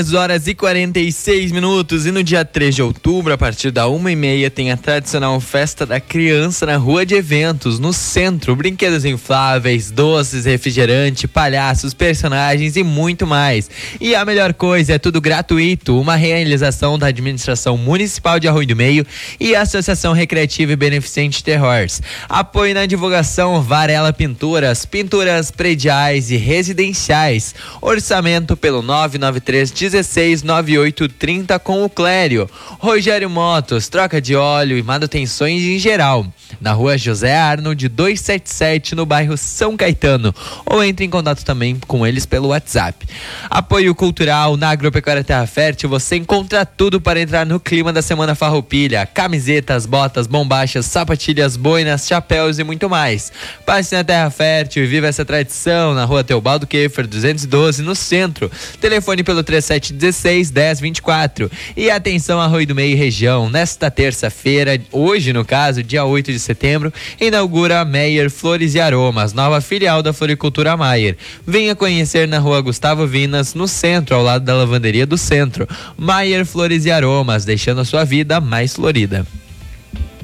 horas e 46 minutos e no dia 3 de outubro, a partir da 1h30, tem a tradicional Festa da Criança na Rua de Eventos, no centro. Brinquedos infláveis, doces, refrigerante, palhaços, personagens e muito mais. E a melhor coisa, é tudo gratuito. Uma realização da Administração Municipal de Arroio do Meio e a Associação Recreativa e Beneficente Terrors. Apoio na divulgação Varela Pinturas, pinturas prediais e residenciais. Orçamento pelo 993 169830 com o Clério. Rogério Motos, troca de óleo e manutenções em geral. Na rua José Arnold 277, no bairro São Caetano. Ou entre em contato também com eles pelo WhatsApp. Apoio cultural na Agropecuária Terra Fértil. Você encontra tudo para entrar no clima da Semana Farroupilha: camisetas, botas, bombachas, sapatilhas, boinas, chapéus e muito mais. Passe na Terra Fértil e viva essa tradição na rua Teobaldo Keffer 212, no centro. Telefone pelo 3716-1024. E atenção, Arroio do Meio e região, nesta terça-feira, hoje no caso, dia 8 de setembro, inaugura a Maier Flores e Aromas, nova filial da Floricultura Maier. Venha conhecer na rua Gustavo Vinas, no centro, ao lado da lavanderia do centro. Maier Flores e Aromas, deixando a sua vida mais florida.